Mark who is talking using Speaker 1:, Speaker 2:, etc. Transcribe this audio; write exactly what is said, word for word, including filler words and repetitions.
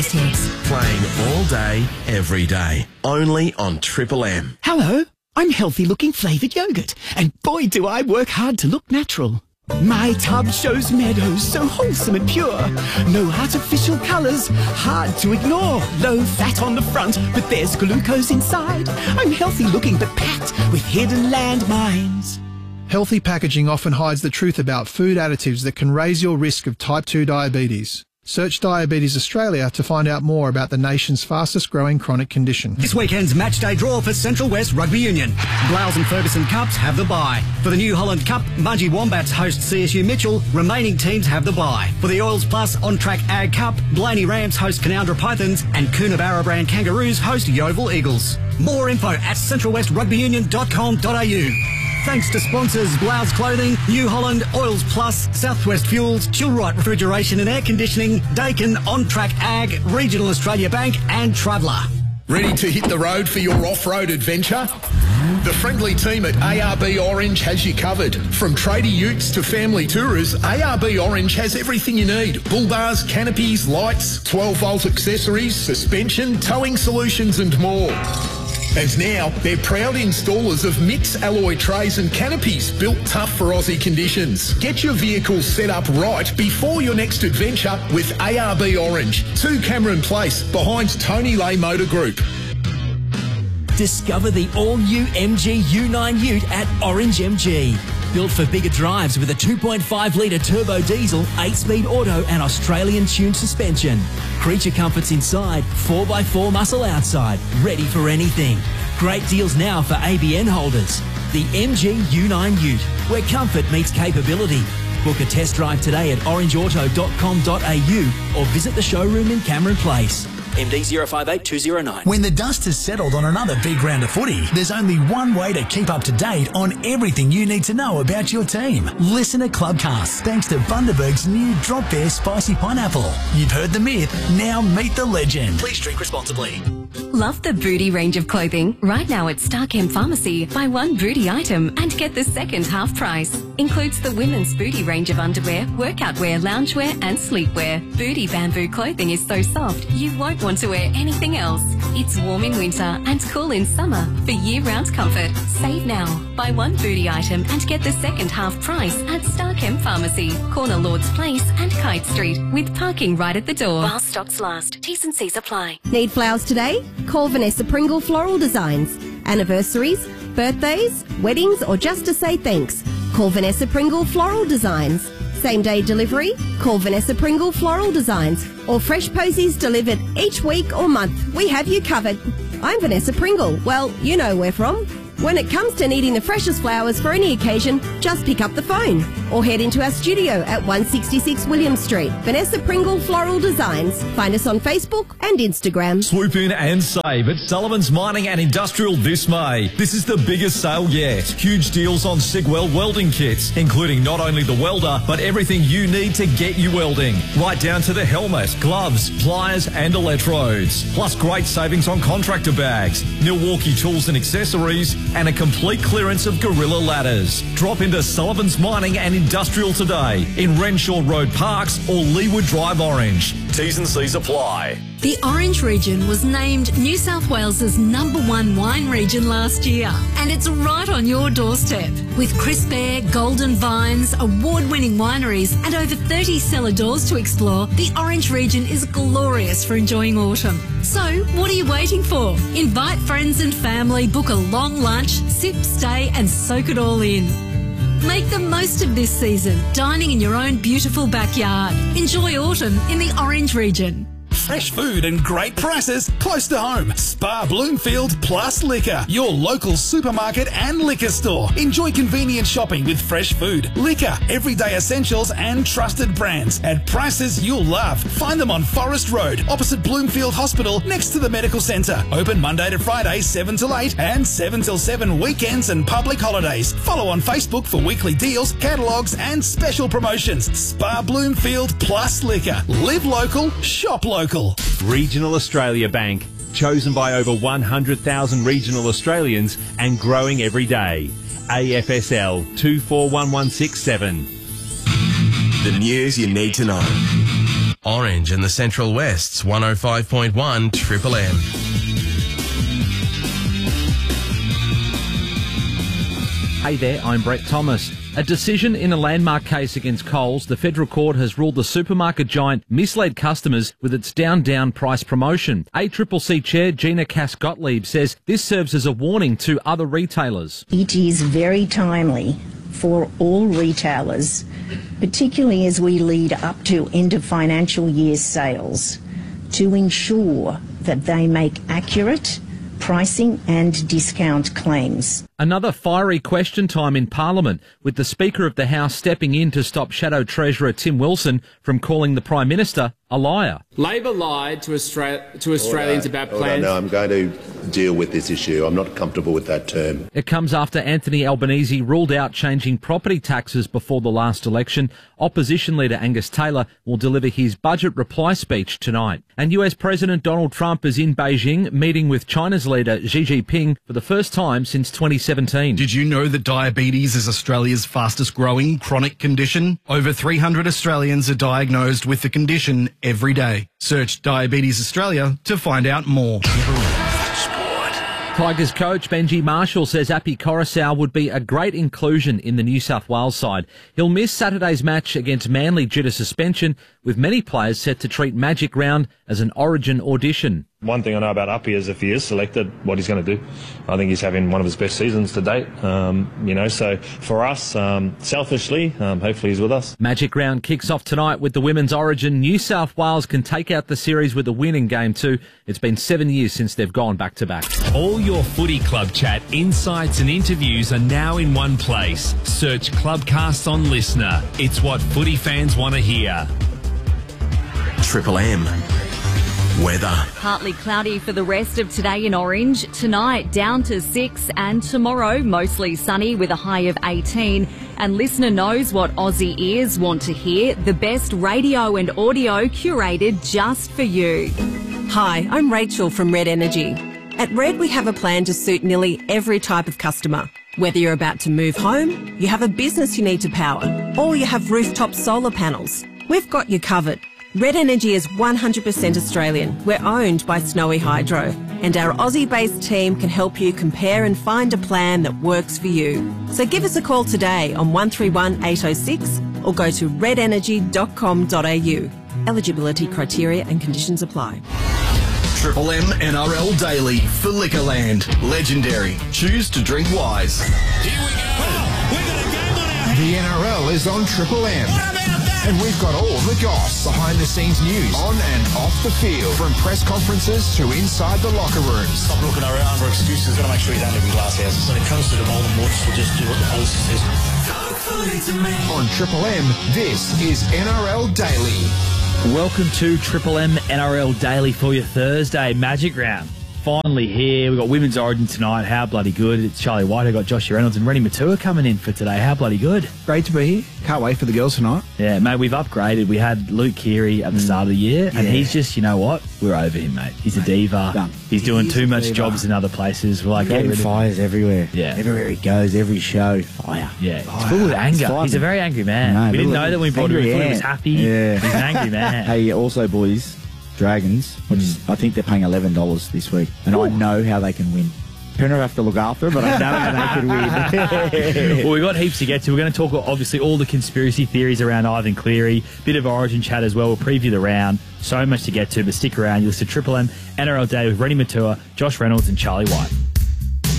Speaker 1: Playing all day, every day. Only on Triple M.
Speaker 2: Hello, I'm healthy looking flavoured yogurt, and boy do I work hard to look natural. My tub shows meadows so wholesome and pure. No artificial colours, hard to ignore. Low fat on the front, but there's glucose inside. I'm healthy looking but packed with hidden landmines.
Speaker 3: Healthy packaging often hides the truth about food additives that can raise your risk of type two diabetes. Search Diabetes Australia to find out more about the nation's fastest growing chronic condition.
Speaker 4: This weekend's matchday draw for Central West Rugby Union. Blouse and Ferguson Cups have the bye. For the New Holland Cup, Mudgee Wombats host C S U Mitchell. Remaining teams have the bye. For the Oils Plus On Track Ag Cup, Blaney Rams host Canowindra Pythons and Coonabarra Brand Kangaroos host Yeovil Eagles. More info at central west rugby union dot com dot a u. Thanks to sponsors Blouse Clothing, New Holland, Oils Plus, Southwest Fuels, Chillright Refrigeration and Air Conditioning, Dakin, On Track Ag, Regional Australia Bank and Traveller.
Speaker 5: Ready to hit the road for your off-road adventure? The friendly team at A R B Orange has you covered. From tradie utes to family tourers, A R B Orange has everything you need. Bull bars, canopies, lights, twelve volt accessories, suspension, towing solutions and more. And now, they're proud installers of Mix alloy trays and canopies built tough for Aussie conditions. Get your vehicle set up right before your next adventure with A R B Orange, two Cameron Place, behind Tony Lay Motor Group.
Speaker 6: Discover the all-new M G U nine Ute at Orange M G. Built for bigger drives with a two point five litre turbo diesel, eight speed auto and Australian tuned suspension. Creature comforts inside, four by four muscle outside, ready for anything. Great deals now for A B N holders. The M G U nine Ute, where comfort meets capability. Book a test drive today at orange auto dot com dot a u or visit the showroom in Cameron Place. M D zero five eight two zero nine.
Speaker 7: When the dust has settled on another big round of footy, there's only one way to keep up to date on everything you need to know about your team. Listen to Clubcast, thanks to Bundaberg's new Drop Bear Spicy Pineapple. You've heard the myth, now meet the legend. Please drink responsibly.
Speaker 8: Love the Booty range of clothing? Right now at Starchem Pharmacy, buy one Booty item and get the second half price. Includes the women's Booty range of underwear, workout wear, loungewear and sleepwear. Booty bamboo clothing is so soft, you won't want to wear anything else. It's warm in winter and cool in summer for year-round comfort. Save now. Buy one Booty item and get the second half price at Starchem Pharmacy, corner Lord's Place and Kite Street, with parking right at the door. While stocks last. T's and C's apply.
Speaker 9: Need flowers today? Call Vanessa Pringle Floral Designs. Anniversaries, birthdays, weddings or just to say thanks. Call Vanessa Pringle Floral Designs. Same day delivery? Call Vanessa Pringle Floral Designs. Or fresh posies delivered each week or month. We have you covered. I'm Vanessa Pringle. Well, you know where from. When it comes to needing the freshest flowers for any occasion, just pick up the phone or head into our studio at one sixty-six William Street. Vanessa Pringle Floral Designs. Find us on Facebook and Instagram.
Speaker 10: Swoop in and save at Sullivan's Mining and Industrial this May. This is the biggest sale yet. Huge deals on Sigwell welding kits, including not only the welder, but everything you need to get you welding. Right down to the helmet, gloves, pliers and electrodes. Plus great savings on contractor bags, Milwaukee tools and accessories, and a complete clearance of Gorilla ladders. Drop into Sullivan's Mining and Industrial today in Renshaw Road Parks or Leeward Drive Orange. T's and C's apply.
Speaker 11: The Orange region was named New South Wales's number one wine region last year, and it's right on your doorstep. With crisp air, golden vines, award-winning wineries and over thirty cellar doors to explore, the Orange region is glorious for enjoying autumn. So what are you waiting for? Invite friends and family, book a long lunch, sip, stay and soak it all in. Make the most of this season, dining in your own beautiful backyard. Enjoy autumn in the Orange region.
Speaker 12: Fresh food and great prices close to home. Spa Bloomfield Plus Liquor, your local supermarket and liquor store. Enjoy convenient shopping with fresh food, liquor, everyday essentials and trusted brands at prices you'll love. Find them on Forest Road, opposite Bloomfield Hospital, next to the medical centre. Open Monday to Friday, seven till eight and seven till seven weekends and public holidays. Follow on Facebook for weekly deals, catalogues and special promotions. Spa Bloomfield Plus Liquor. Live local, shop local.
Speaker 13: Regional Australia Bank, chosen by over one hundred thousand regional Australians and growing every day. A F S L two four one one six seven.
Speaker 1: The news you need to know. Orange and the Central West's one oh five point one Triple M.
Speaker 14: Hey there, I'm Brett Thomas. A decision in a landmark case against Coles, the federal court has ruled the supermarket giant misled customers with its down-down price promotion. A C C C Chair Gina Cass-Gottlieb says this serves as a warning to other retailers.
Speaker 15: It is very timely for all retailers, particularly as we lead up to end of financial year sales, to ensure that they make accurate pricing and discount claims.
Speaker 14: Another fiery question time in Parliament, with the Speaker of the House stepping in to stop Shadow Treasurer Tim Wilson from calling the Prime Minister a liar.
Speaker 16: Labor lied to, Austra- to Australians
Speaker 17: Order,
Speaker 16: about
Speaker 17: order,
Speaker 16: plans...
Speaker 17: No, I'm going to deal with this issue. I'm not comfortable with that term.
Speaker 14: It comes after Anthony Albanese ruled out changing property taxes before the last election. Opposition leader Angus Taylor will deliver his budget reply speech tonight. And U S President Donald Trump is in Beijing meeting with China's leader Xi Jinping for the first time since twenty seventeen.
Speaker 18: Did you know that diabetes is Australia's fastest growing chronic condition? Over three hundred Australians are diagnosed with the condition every day. Search Diabetes Australia to find out more.
Speaker 14: Tigers coach Benji Marshall says Api Coruscant would be a great inclusion in the New South Wales side. He'll miss Saturday's match against Manly due to suspension, with many players set to treat Magic Round as an Origin audition.
Speaker 19: One thing I know about Uppy is if he is selected, what he's going to do. I think he's having one of his best seasons to date. Um, you know, so for us, um, selfishly, um, hopefully he's with us.
Speaker 14: Magic Round kicks off tonight with the Women's Origin. New South Wales can take out the series with a win in Game two. It's been seven years since they've gone back-to-back.
Speaker 10: All your footy club chat, insights and interviews are now in one place. Search Clubcast on Listener. It's what footy fans want to hear.
Speaker 1: Triple M. Weather.
Speaker 20: Partly cloudy for the rest of today in Orange. Tonight down to six, and tomorrow mostly sunny with a high of eighteen. And Listener knows what Aussie ears want to hear. The best radio and audio curated just for you.
Speaker 21: Hi, I'm Rachel from Red Energy. At Red, we have a plan to suit nearly every type of customer. Whether you're about to move home, you have a business you need to power, or you have rooftop solar panels, we've got you covered. Red Energy is one hundred percent Australian. We're owned by Snowy Hydro, and our Aussie-based team can help you compare and find a plan that works for you. So give us a call today on one three one eight oh six or go to red energy dot com dot a u. Eligibility criteria and conditions apply.
Speaker 1: Triple M N R L Daily for Liquorland. Legendary. Choose to drink wise.
Speaker 12: Here we go. We've got a game on our hands. The N R L is on Triple M. And we've got all the goss, behind-the-scenes news, on and off the field, from press conferences to inside the locker rooms.
Speaker 22: Stop looking around for excuses. Got to make sure you don't live in glass houses. When it comes to the Bolton Watch, we'll just do what the policy says.
Speaker 12: On Triple M, this is N R L Daily.
Speaker 23: Welcome to Triple M N R L Daily for your Thursday Magic Round. Finally here. We've got Women's Origin tonight. How bloody good. It's Charlie White. I've got Joshua Reynolds and Rennie Matua coming in for today. How bloody good.
Speaker 24: Great to be here. Can't wait for the girls tonight.
Speaker 23: Yeah, mate, we've upgraded. We had Luke Keary at the start of the year, and
Speaker 24: Yeah.
Speaker 23: he's just, you know what? We're over him, mate. He's a diva.
Speaker 24: Done.
Speaker 23: He's doing
Speaker 24: He is
Speaker 23: too
Speaker 24: a
Speaker 23: much
Speaker 24: diva.
Speaker 23: jobs in other places. We're like, get
Speaker 24: Getting
Speaker 23: rid of him.
Speaker 24: fires everywhere.
Speaker 23: Yeah.
Speaker 24: Everywhere he goes, every show, fire.
Speaker 23: Yeah, it's
Speaker 24: Fire.
Speaker 23: full of anger.
Speaker 24: It's
Speaker 23: He's a very angry man.
Speaker 24: No,
Speaker 23: we didn't
Speaker 24: look,
Speaker 23: know that when we brought him in. We
Speaker 24: angry
Speaker 23: thought he was
Speaker 24: ant.
Speaker 23: happy.
Speaker 24: Yeah.
Speaker 23: He's an angry man.
Speaker 24: Hey, also, boys, Dragons, I, just, I think they're paying eleven dollars this week, and I know how they can win. Penrith have to look after them, but I know how they can win.
Speaker 23: Well, we've got heaps to get to. We're going to talk, obviously, all the conspiracy theories around Ivan Cleary, bit of Origin chat as well. We'll preview the round. So much to get to, but stick around. You listen to Triple M, N R L Day with Rennie Matua, Josh Reynolds and Charlie White.